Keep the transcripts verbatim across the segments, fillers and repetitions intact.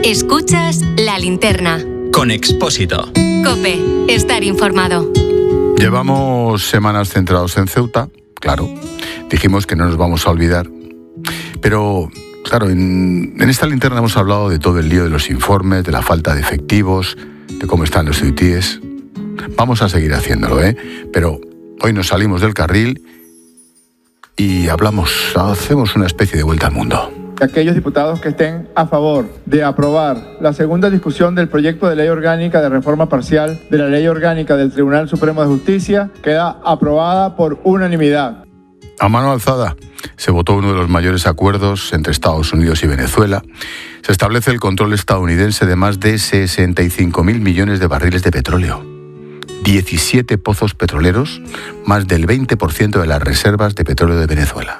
Escuchas La Linterna. Con Expósito. COPE. Estar informado. Llevamos semanas centrados en Ceuta, claro. Dijimos que no nos vamos a olvidar. Pero, claro, en, en esta linterna hemos hablado de todo el lío de los informes, de la falta de efectivos, de cómo están los ceutíes. Vamos a seguir haciéndolo, ¿eh? Pero hoy nos salimos del carril y hablamos, hacemos una especie de vuelta al mundo. Aquellos diputados que estén a favor de aprobar la segunda discusión del proyecto de ley orgánica de reforma parcial de la ley orgánica del Tribunal Supremo de Justicia queda aprobada por unanimidad. A mano alzada se votó uno de los mayores acuerdos entre Estados Unidos y Venezuela. Se establece el control estadounidense de más de sesenta y cinco mil millones de barriles de petróleo. diecisiete pozos petroleros, más del veinte por ciento de las reservas de petróleo de Venezuela.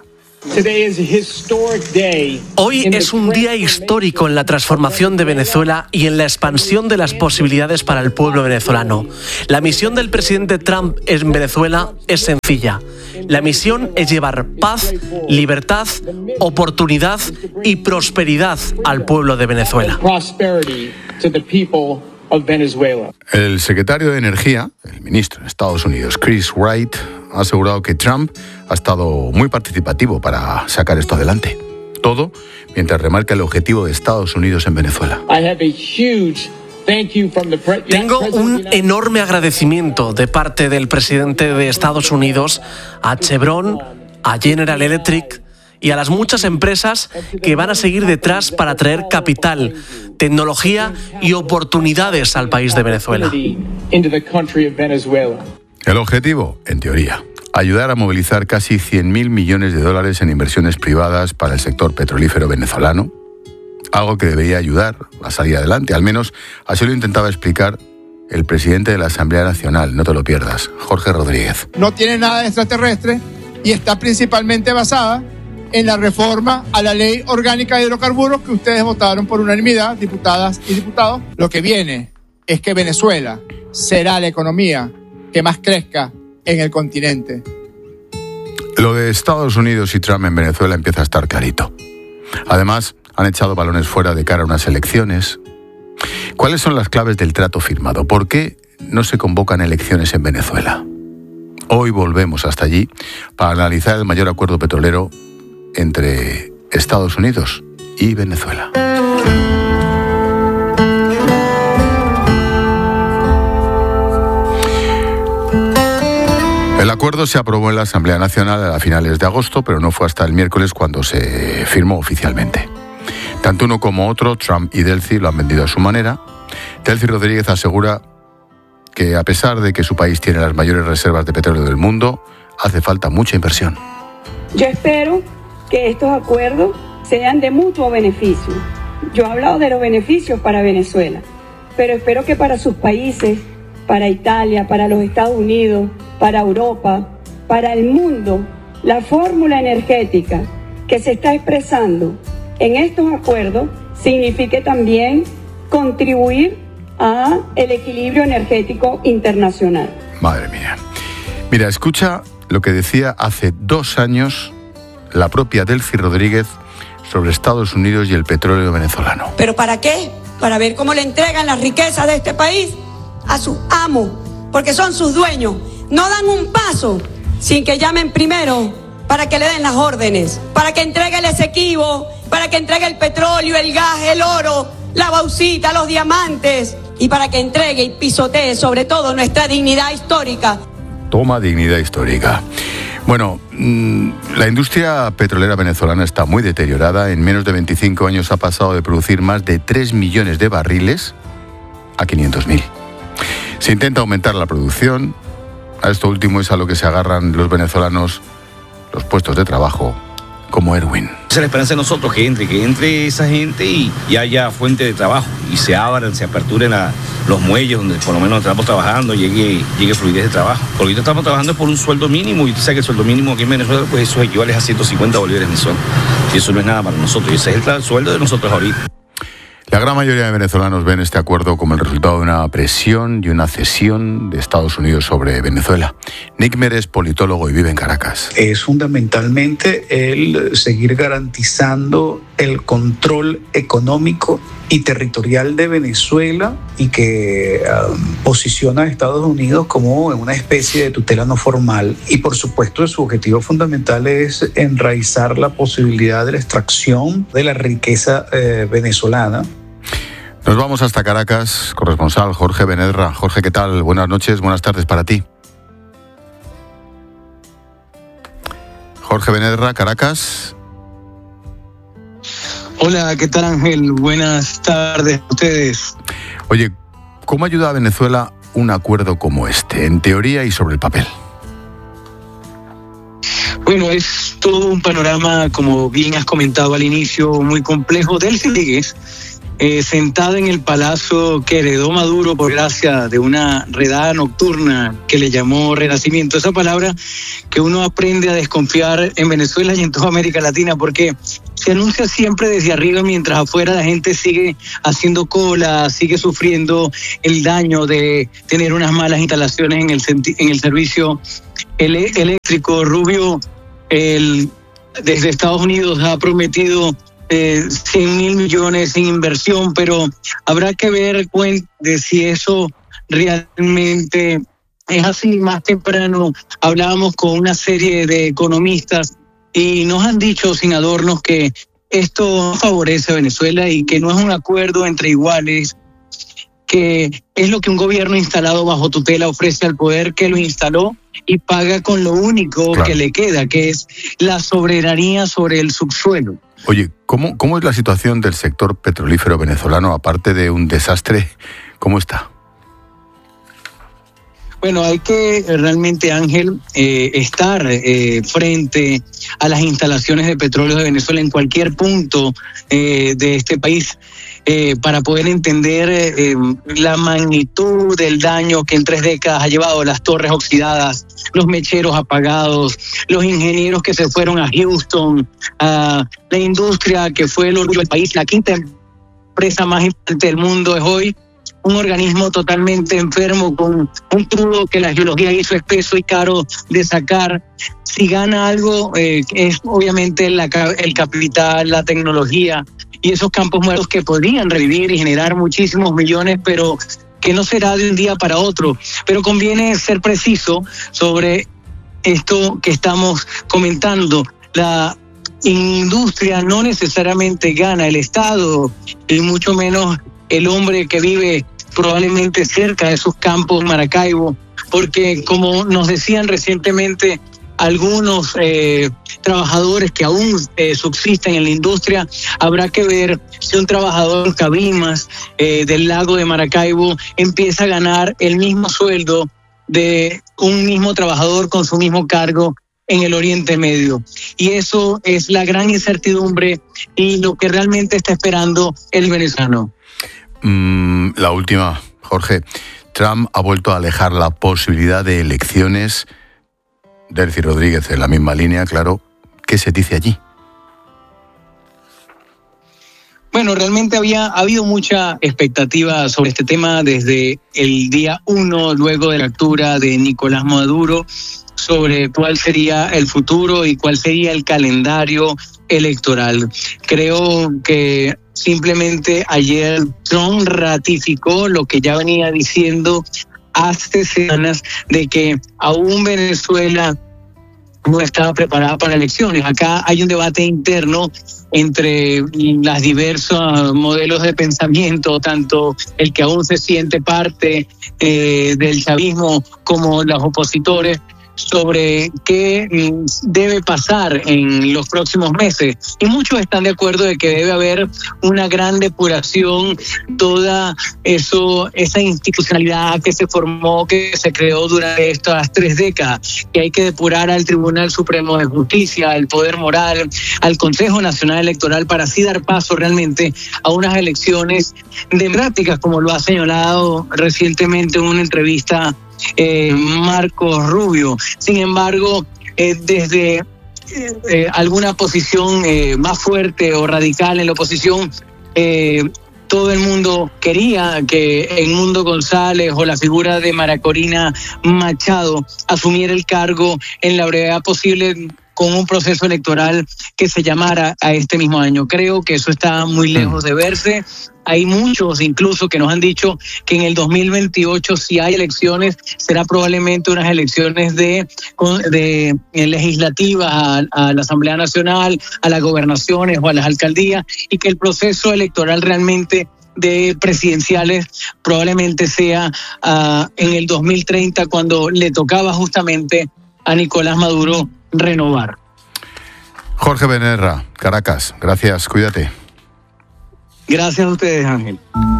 Hoy es un día histórico en la transformación de Venezuela y en la expansión de las posibilidades para el pueblo venezolano. La misión del presidente Trump en Venezuela es sencilla. La misión es llevar paz, libertad, oportunidad y prosperidad al pueblo de Venezuela. El secretario de Energía, el ministro de Estados Unidos, Chris Wright, ha asegurado que Trump ha estado muy participativo para sacar esto adelante. Todo mientras remarca el objetivo de Estados Unidos en Venezuela. Tengo un enorme agradecimiento de parte del presidente de Estados Unidos a Chevron, a General Electric y a las muchas empresas que van a seguir detrás para traer capital, tecnología y oportunidades al país de Venezuela. El objetivo, en teoría, ayudar a movilizar casi cien mil millones de dólares en inversiones privadas para el sector petrolífero venezolano, algo que debería ayudar a salir adelante, al menos así lo intentaba explicar el presidente de la Asamblea Nacional, no te lo pierdas, Jorge Rodríguez. No tiene nada de extraterrestre y está principalmente basada en la reforma a la ley orgánica de hidrocarburos que ustedes votaron por unanimidad, diputadas y diputados. Lo que viene es que Venezuela será la economía que más crezca en el continente. Lo de Estados Unidos y Trump en Venezuela empieza a estar clarito. Además, han echado balones fuera de cara a unas elecciones. ¿Cuáles son las claves del trato firmado? ¿Por qué no se convocan elecciones en Venezuela? Hoy volvemos hasta allí para analizar el mayor acuerdo petrolero entre Estados Unidos y Venezuela. El acuerdo se aprobó en la Asamblea Nacional a finales de agosto, pero no fue hasta el miércoles cuando se firmó oficialmente. Tanto uno como otro, Trump y Delcy, lo han vendido a su manera. Delcy Rodríguez asegura que a pesar de que su país tiene las mayores reservas de petróleo del mundo, hace falta mucha inversión. Yo espero que estos acuerdos sean de mutuo beneficio. Yo he hablado de los beneficios para Venezuela, pero espero que para sus países, para Italia, para los Estados Unidos, para Europa, para el mundo, la fórmula energética que se está expresando en estos acuerdos signifique también contribuir a el equilibrio energético internacional. Madre mía. Mira, escucha lo que decía hace dos años la propia Delcy Rodríguez sobre Estados Unidos y el petróleo venezolano. ¿Pero para qué? Para ver cómo le entregan las riquezas de este país a sus amos, porque son sus dueños. No dan un paso sin que llamen primero para que le den las órdenes, para que entregue el Esequibo, para que entregue el petróleo, el gas, el oro, la bauxita, los diamantes, y para que entregue y pisotee sobre todo nuestra dignidad histórica. Toma dignidad histórica. Bueno, mmm, la industria petrolera venezolana está muy deteriorada. En menos de veinticinco años ha pasado de producir más de tres millones de barriles a quinientos mil. Se intenta aumentar la producción. A esto último es a lo que se agarran los venezolanos, los puestos de trabajo, como Erwin. Esa es la esperanza de nosotros, que entre, que entre esa gente y, y haya fuente de trabajo y se abran, se aperturen la, los muelles donde por lo menos estamos trabajando, llegue, llegue fluidez de trabajo. Porque ahorita estamos trabajando por un sueldo mínimo y usted sabe que el sueldo mínimo aquí en Venezuela pues eso equivale a ciento cincuenta bolívares mensuales. Y eso no es nada para nosotros, y ese es el sueldo de nosotros ahorita. La gran mayoría de venezolanos ven este acuerdo como el resultado de una presión y una cesión de Estados Unidos sobre Venezuela. Nick Mer es politólogo y vive en Caracas. Es fundamentalmente el seguir garantizando el control económico y territorial de Venezuela y que um, posiciona a Estados Unidos como una especie de tutela no formal. Y por supuesto su objetivo fundamental es enraizar la posibilidad de la extracción de la riqueza eh, venezolana. Nos vamos hasta Caracas, corresponsal Jorge Benedra. Jorge, ¿qué tal? Buenas noches, buenas tardes para ti. Jorge Benedra, Caracas. Hola, ¿qué tal, Ángel? Buenas tardes a ustedes. Oye, ¿cómo ayuda a Venezuela un acuerdo como este, en teoría y sobre el papel? Bueno, es todo un panorama, como bien has comentado al inicio, muy complejo. Delcy Rodríguez, eh, sentado en el palacio que heredó Maduro por gracia de una redada nocturna que le llamó renacimiento. Esa palabra que uno aprende a desconfiar en Venezuela y en toda América Latina, porque se anuncia siempre desde arriba, mientras afuera la gente sigue haciendo cola, sigue sufriendo el daño de tener unas malas instalaciones en el, en el servicio ele- eléctrico. Rubio, el, desde Estados Unidos, ha prometido eh, cien mil millones en inversión, pero habrá que ver de si eso realmente es así. Más temprano hablábamos con una serie de economistas y nos han dicho sin adornos que esto favorece a Venezuela y que no es un acuerdo entre iguales, que es lo que un gobierno instalado bajo tutela ofrece al poder que lo instaló y paga con lo único claro. que le queda, que es la soberanía sobre el subsuelo. Oye, ¿cómo, cómo es la situación del sector petrolífero venezolano? Aparte de un desastre, ¿cómo está? Bueno, hay que realmente, Ángel, eh, estar eh, frente a las instalaciones de petróleo de Venezuela en cualquier punto eh, de este país eh, para poder entender eh, la magnitud del daño que en tres décadas ha llevado las torres oxidadas, los mecheros apagados, los ingenieros que se fueron a Houston, a la industria que fue el orgullo del país. La quinta empresa más importante del mundo es hoy un organismo totalmente enfermo con un crudo que la geología hizo espeso y caro de sacar. Si gana algo, eh, es obviamente la, el capital, la tecnología y esos campos muertos que podrían revivir y generar muchísimos millones, pero que no será de un día para otro. Pero conviene ser preciso sobre esto que estamos comentando. La industria no necesariamente gana, el Estado y mucho menos el hombre que vive probablemente cerca de sus campos Maracaibo, porque como nos decían recientemente algunos eh, trabajadores que aún eh, subsisten en la industria, habrá que ver si un trabajador en Cabimas eh, del lago de Maracaibo empieza a ganar el mismo sueldo de un mismo trabajador con su mismo cargo en el Oriente Medio. Y eso es la gran incertidumbre y lo que realmente está esperando el venezolano. Mm, la última, Jorge. Trump ha vuelto a alejar la posibilidad de elecciones. Delcy Rodríguez en la misma línea, claro. ¿Qué se dice allí? Bueno, realmente había ha habido mucha expectativa sobre este tema desde el día uno, luego de la captura de Nicolás Maduro, sobre cuál sería el futuro y cuál sería el calendario electoral. Creo que simplemente ayer Trump ratificó lo que ya venía diciendo hace semanas, de que aún Venezuela no estaba preparada para elecciones. Acá hay un debate interno entre las diversos modelos de pensamiento, tanto el que aún se siente parte eh, del chavismo como los opositores, sobre qué debe pasar en los próximos meses. Y muchos están de acuerdo de que debe haber una gran depuración, toda eso, esa institucionalidad que se formó, que se creó durante estas tres décadas, que hay que depurar al Tribunal Supremo de Justicia, al Poder Moral, al Consejo Nacional Electoral, para así dar paso realmente a unas elecciones democráticas, como lo ha señalado recientemente en una entrevista Eh, Marcos Rubio. Sin embargo, eh, desde eh, alguna posición eh, más fuerte o radical en la oposición, eh, todo el mundo quería que Edmundo González o la figura de María Corina Machado asumiera el cargo en la brevedad posible, con un proceso electoral que se llamara a este mismo año. Creo que eso está muy lejos de verse. Hay muchos incluso que nos han dicho que en el dos mil veintiocho, si hay elecciones, será probablemente unas elecciones de, de, de legislativas a, a la Asamblea Nacional, a las gobernaciones o a las alcaldías, y que el proceso electoral realmente de presidenciales probablemente sea uh, en el dos mil treinta, cuando le tocaba justamente a Nicolás Maduro renovar. Jorge Benerra, Caracas, gracias, cuídate. Gracias a ustedes, Ángel.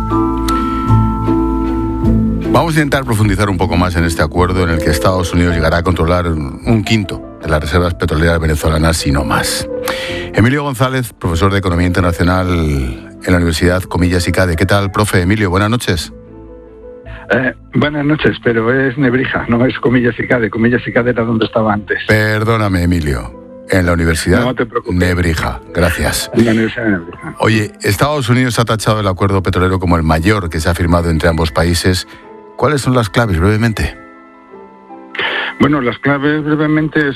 Vamos a intentar profundizar un poco más en este acuerdo en el que Estados Unidos llegará a controlar un quinto de las reservas petroleras venezolanas y no más. Emilio González, profesor de Economía Internacional en la Universidad Comillas y CADE. ¿Qué tal, profe? Emilio, buenas noches. Eh, buenas noches, pero es Nebrija, no es Comillas y CADE. Comillas y CADE era donde estaba antes. Perdóname, Emilio. En la Universidad no te preocupes. Nebrija, gracias. En la Universidad de Nebrija. Oye, Estados Unidos ha tachado el acuerdo petrolero como el mayor que se ha firmado entre ambos países. ¿Cuáles son las claves, brevemente? Bueno, las claves brevemente